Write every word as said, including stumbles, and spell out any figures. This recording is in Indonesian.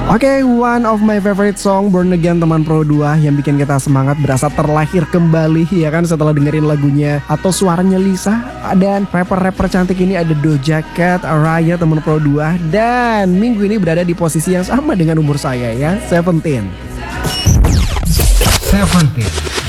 Oke, okay, one of my favorite song Born Again teman Pro dua yang bikin kita semangat berasa terlahir kembali ya kan setelah dengerin lagunya atau suaranya Lisa. Dan rapper-rapper cantik ini ada Doja Cat, Raya teman Pro dua dan minggu ini berada di posisi yang sama dengan umur saya ya, Seventeen. Seventeen.